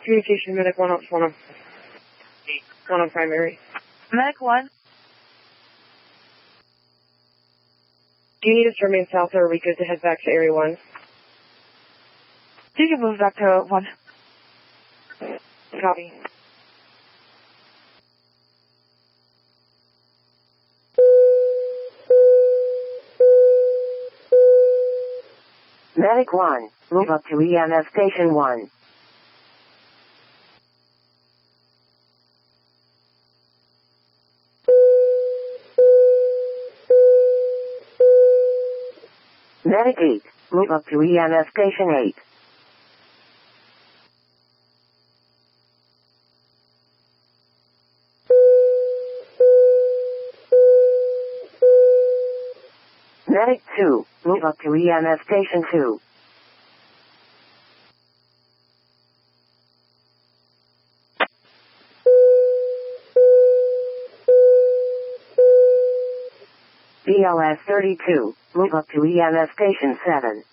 Communication, Medic 1 on primary. Medic 1. Do you need us to remain south or are we good to head back to Area 1? You can move back to 1. Copy. Medic 1, move up to EMS Station 1. Medic 8, move up to EMS Station 8. Medic 2, move up to EMS Station 2. BLS 32, move up to EMS Station 7.